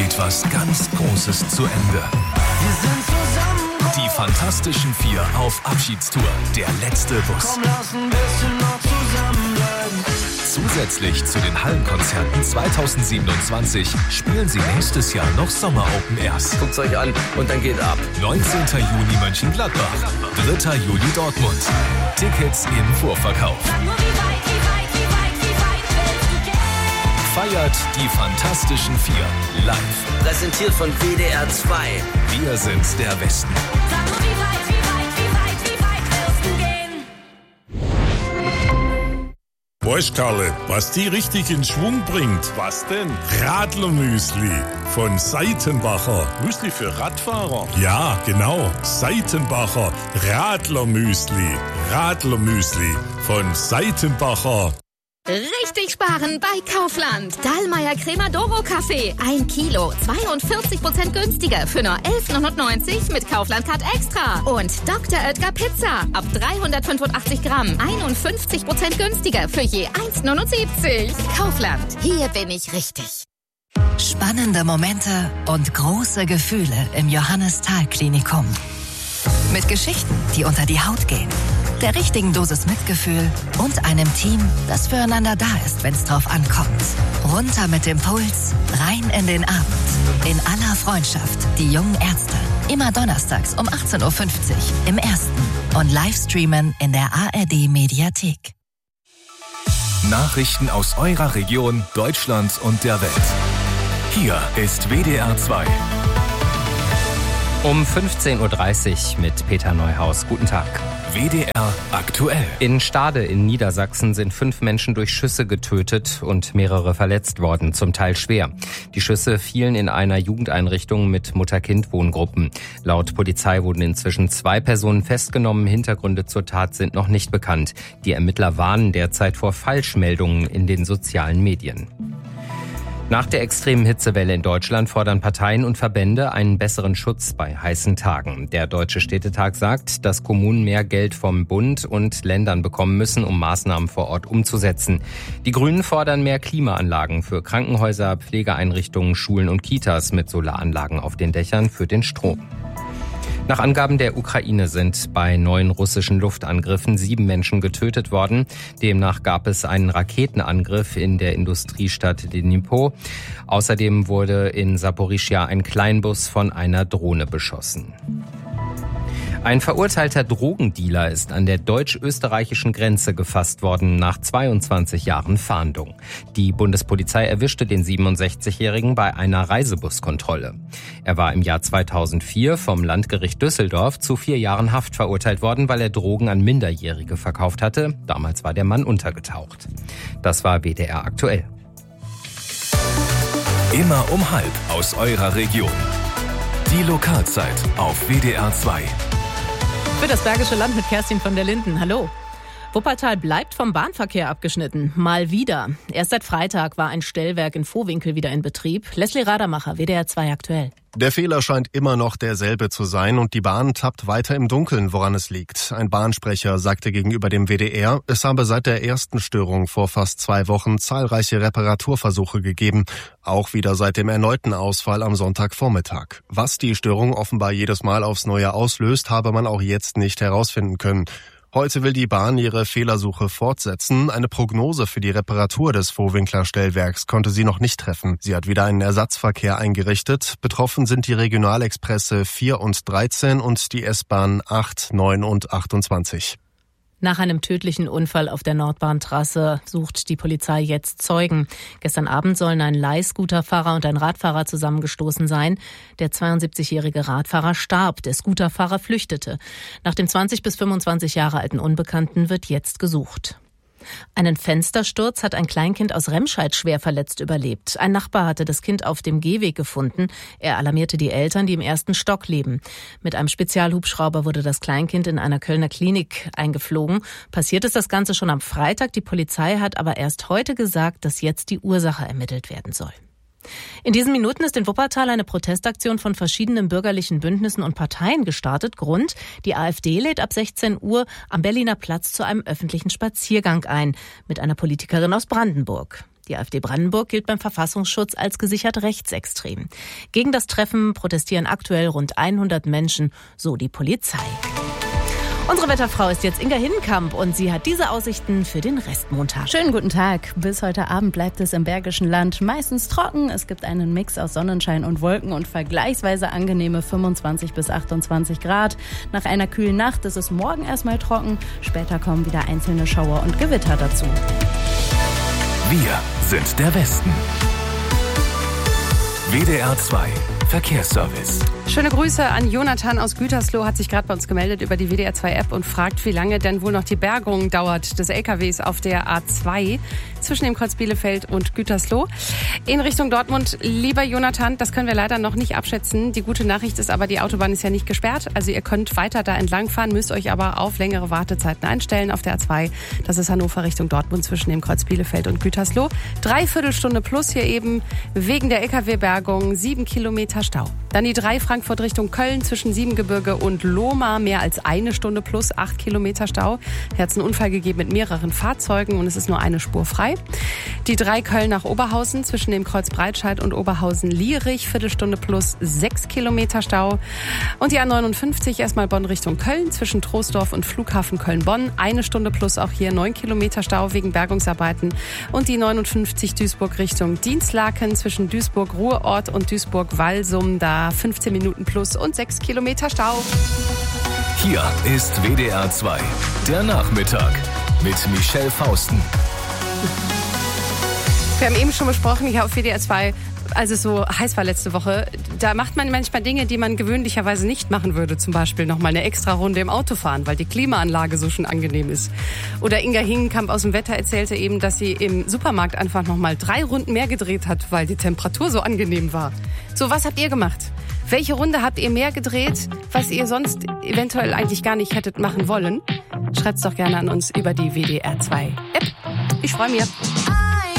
etwas ganz Großes zu Ende. Wir sind zusammen. Die Fantastischen Vier auf Abschiedstour. Der letzte Bus. Komm, lass ein bisschen noch zusammenbleiben. Zusätzlich zu den Hallenkonzerten 2027 spielen sie nächstes Jahr noch Sommer-Open-Airs. Guckt's euch an und dann geht ab. 19. Juni Mönchengladbach, 3. Juli Dortmund. Tickets im Vorverkauf. Feiert die Fantastischen Vier live. Präsentiert von WDR 2. Wir sind der Westen. Weißt Karle, was die richtig in Schwung bringt? Was denn? Radlermüsli von Seitenbacher. Müsli für Radfahrer? Ja, genau. Seitenbacher Radlermüsli. Radlermüsli von Seitenbacher. Richtig sparen bei Kaufland. Dallmayr Cremadoro Kaffee. 1 Kilo, 42% günstiger für nur 11,99 mit Kaufland Card Extra. Und Dr. Oetker Pizza. Ab 385 Gramm. 51% günstiger für je 1,79. Kaufland. Hier bin ich richtig. Spannende Momente und große Gefühle im Johannes-Thal-Klinikum. Mit Geschichten, die unter die Haut gehen. Der richtigen Dosis Mitgefühl und einem Team, das füreinander da ist, wenn es drauf ankommt. Runter mit dem Puls, rein in den Abend. In aller Freundschaft, die jungen Ärzte. Immer donnerstags um 18.50 Uhr im Ersten und Livestreamen in der ARD-Mediathek. Nachrichten aus eurer Region, Deutschland und der Welt. Hier ist WDR 2. Um 15.30 Uhr mit Peter Neuhaus. Guten Tag. WDR aktuell. In Stade in Niedersachsen sind 5 Menschen durch Schüsse getötet und mehrere verletzt worden, zum Teil schwer. Die Schüsse fielen in einer Jugendeinrichtung mit Mutter-Kind-Wohngruppen. Laut Polizei wurden inzwischen 2 Personen festgenommen. Hintergründe zur Tat sind noch nicht bekannt. Die Ermittler warnen derzeit vor Falschmeldungen in den sozialen Medien. Nach der extremen Hitzewelle in Deutschland fordern Parteien und Verbände einen besseren Schutz bei heißen Tagen. Der Deutsche Städtetag sagt, dass Kommunen mehr Geld vom Bund und Ländern bekommen müssen, um Maßnahmen vor Ort umzusetzen. Die Grünen fordern mehr Klimaanlagen für Krankenhäuser, Pflegeeinrichtungen, Schulen und Kitas mit Solaranlagen auf den Dächern für den Strom. Nach Angaben der Ukraine sind bei 9 russischen Luftangriffen 7 Menschen getötet worden. Demnach gab es einen Raketenangriff in der Industriestadt Dnipro. Außerdem wurde in Saporischschja ein Kleinbus von einer Drohne beschossen. Ein verurteilter Drogendealer ist an der deutsch-österreichischen Grenze gefasst worden nach 22 Jahren Fahndung. Die Bundespolizei erwischte den 67-Jährigen bei einer Reisebuskontrolle. Er war im Jahr 2004 vom Landgericht Düsseldorf zu 4 Jahren Haft verurteilt worden, weil er Drogen an Minderjährige verkauft hatte. Damals war der Mann untergetaucht. Das war WDR aktuell. Immer um 12:30 aus eurer Region. Die Lokalzeit auf WDR 2. Für das Bergische Land mit Kerstin von der Linden. Hallo. Wuppertal bleibt vom Bahnverkehr abgeschnitten. Mal wieder. Erst seit Freitag war ein Stellwerk in Vohwinkel wieder in Betrieb. Leslie Radermacher, WDR 2 aktuell. Der Fehler scheint immer noch derselbe zu sein und die Bahn tappt weiter im Dunkeln, woran es liegt. Ein Bahnsprecher sagte gegenüber dem WDR, es habe seit der ersten Störung vor fast 2 Wochen zahlreiche Reparaturversuche gegeben, auch wieder seit dem erneuten Ausfall am Sonntagvormittag. Was die Störung offenbar jedes Mal aufs Neue auslöst, habe man auch jetzt nicht herausfinden können. Heute will die Bahn ihre Fehlersuche fortsetzen. Eine Prognose für die Reparatur des Vohwinkler Stellwerks konnte sie noch nicht treffen. Sie hat wieder einen Ersatzverkehr eingerichtet. Betroffen sind die Regionalexpresse 4 und 13 und die S-Bahn 8, 9 und 28. Nach einem tödlichen Unfall auf der Nordbahntrasse sucht die Polizei jetzt Zeugen. Gestern Abend sollen ein Leihscooterfahrer und ein Radfahrer zusammengestoßen sein. Der 72-jährige Radfahrer starb, der Scooterfahrer flüchtete. Nach dem 20 bis 25 Jahre alten Unbekannten wird jetzt gesucht. Einen Fenstersturz hat ein Kleinkind aus Remscheid schwer verletzt überlebt. Ein Nachbar hatte das Kind auf dem Gehweg gefunden. Er alarmierte die Eltern, die im 1. Stock leben. Mit einem Spezialhubschrauber wurde das Kleinkind in einer Kölner Klinik eingeflogen. Passiert ist das Ganze schon am Freitag. Die Polizei hat aber erst heute gesagt, dass jetzt die Ursache ermittelt werden soll. In diesen Minuten ist in Wuppertal eine Protestaktion von verschiedenen bürgerlichen Bündnissen und Parteien gestartet. Grund: die AfD lädt ab 16 Uhr am Berliner Platz zu einem öffentlichen Spaziergang ein mit einer Politikerin aus Brandenburg. Die AfD Brandenburg gilt beim Verfassungsschutz als gesichert rechtsextrem. Gegen das Treffen protestieren aktuell rund 100 Menschen, so die Polizei. Unsere Wetterfrau ist jetzt Inga Hinnenkamp und sie hat diese Aussichten für den Restmontag. Schönen guten Tag. Bis heute Abend bleibt es im Bergischen Land meistens trocken. Es gibt einen Mix aus Sonnenschein und Wolken und vergleichsweise angenehme 25 bis 28 Grad. Nach einer kühlen Nacht ist es morgen erstmal trocken. Später kommen wieder einzelne Schauer und Gewitter dazu. Wir sind der Westen. WDR 2 Verkehrsservice. Schöne Grüße an Jonathan aus Gütersloh, hat sich gerade bei uns gemeldet über die WDR 2 App und fragt, wie lange denn wohl noch die Bergung dauert des LKWs auf der A2 zwischen dem Kreuz Bielefeld und Gütersloh. In Richtung Dortmund, lieber Jonathan, das können wir leider noch nicht abschätzen. Die gute Nachricht ist aber, die Autobahn ist ja nicht gesperrt. Also ihr könnt weiter da entlangfahren, müsst euch aber auf längere Wartezeiten einstellen auf der A2. Das ist Hannover Richtung Dortmund zwischen dem Kreuz Bielefeld und Gütersloh. 3/4 Stunde plus hier eben wegen der LKW-Bergung, 7 Kilometer Stau. Dann die 3 Frankfurt Richtung Köln zwischen Siebengebirge und Lohmar, mehr als 1 Stunde plus 8 Kilometer Stau. Hier hat es einen Unfall gegeben mit mehreren Fahrzeugen und es ist nur eine Spur frei. Die 3 Köln nach Oberhausen zwischen dem Kreuz Breitscheid und Oberhausen-Lierich, Viertelstunde plus 6 Kilometer Stau. Und die A59 erstmal Bonn Richtung Köln zwischen Troisdorf und Flughafen Köln-Bonn, 1 Stunde plus auch hier 9 Kilometer Stau wegen Bergungsarbeiten. Und die 59 Duisburg Richtung Dienstlaken zwischen Duisburg-Ruhrort und Duisburg-Walsum, da 15 Minuten plus und 6 Kilometer Stau. Hier ist WDR 2, der Nachmittag mit Michelle Fausten. Wir haben eben schon besprochen, hier auf WDR 2, als es so heiß war letzte Woche, da macht man manchmal Dinge, die man gewöhnlicherweise nicht machen würde. Zum Beispiel nochmal eine extra Runde im Auto fahren, weil die Klimaanlage so schon angenehm ist. Oder Inga Hinnenkamp aus dem Wetter erzählte eben, dass sie im Supermarkt einfach nochmal 3 Runden mehr gedreht hat, weil die Temperatur so angenehm war. So, was habt ihr gemacht? Welche Runde habt ihr mehr gedreht, was ihr sonst eventuell eigentlich gar nicht hättet machen wollen? Schreibt's doch gerne an uns über die WDR 2 App. Ich freue mich.